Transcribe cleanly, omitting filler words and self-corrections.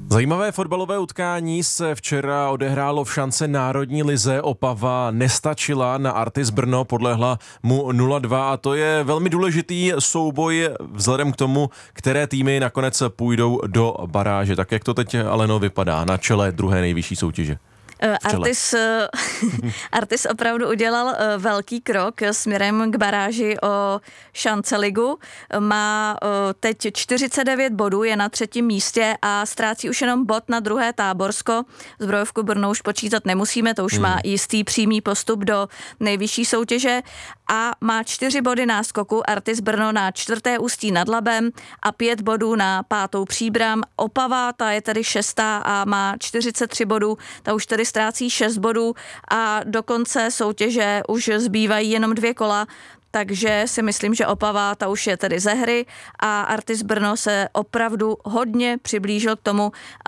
Zajímavé fotbalové utkání se včera odehrálo v šance Národní lize. Opava nestačila, na Artis Brno podlehla mu 0-2 a to je velmi důležitý souboj vzhledem k tomu, které týmy nakonec půjdou do baráže. Tak jak to teď, Aleno, vypadá na čele druhé nejvyšší soutěže? Artis opravdu udělal velký krok směrem k baráži o šance ligu. Má teď 49 bodů, je na 3. místě a ztrácí už jenom bod na druhé Táborsko. Zbrojovku Brno už počítat nemusíme, to už má jistý přímý postup do nejvyšší soutěže a má 4 body náskoku Artis Brno na 4. Ústí nad Labem a 5 bodů na 5. Příbram. Opava, ta je tedy 6. a má 43 bodů, ta už tedy ztrácí 6 bodů a do konce soutěže už zbývají jenom 2 kola, takže si myslím, že Opava, ta už je tedy ze hry a Artis Brno se opravdu hodně přiblížil k tomu,